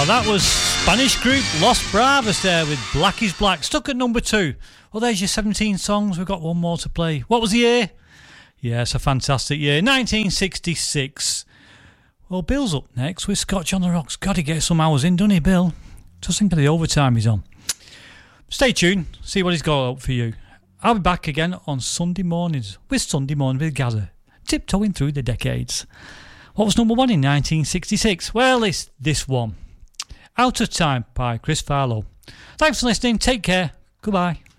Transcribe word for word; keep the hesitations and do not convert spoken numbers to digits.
Well, that was Spanish group Los Bravos there with Black is Black, stuck at number two. Well, there's your seventeen songs. We've got one more to play. What was the year? Yes, a fantastic year, nineteen sixty-six. Well, Bill's up next with Scotch on the Rocks. Got to get some hours in, doesn't he, Bill? Just think of the overtime he's on. Stay tuned, see what he's got up for you. I'll be back again on Sunday mornings with Sunday Morning with Gazza, tiptoeing through the decades. What was number one in nineteen sixty-six? Well, it's this one. Out of Time by Chris Farlow. Thanks for listening. Take care. Goodbye.